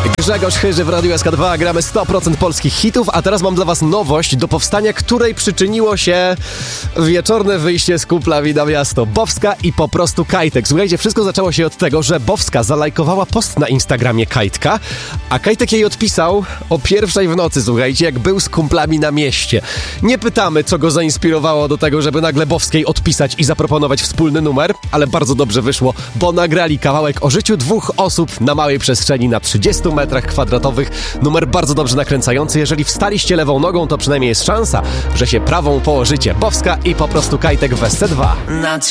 Grzegorz Chyży w Radiu SK2, gramy 100% polskich hitów, a teraz mam dla was nowość, do powstania której przyczyniło się wieczorne wyjście z kumplami na miasto. Bowska i po prostu Kajtek. Słuchajcie, wszystko zaczęło się od tego, że Bowska zalajkowała post na Instagramie Kajtka, a Kajtek jej odpisał o 1:00 w nocy, słuchajcie, jak był z kumplami na mieście. Nie pytamy, co go zainspirowało do tego, żeby nagle Bowskiej odpisać i zaproponować wspólny numer, ale bardzo dobrze wyszło, bo nagrali kawałek o życiu dwóch osób na małej przestrzeni na 30 metrach kwadratowych. Numer bardzo dobrze nakręcający. Jeżeli wstaliście lewą nogą, to przynajmniej jest szansa, że się prawą położycie. Bowska i po prostu Kajtek w SC2.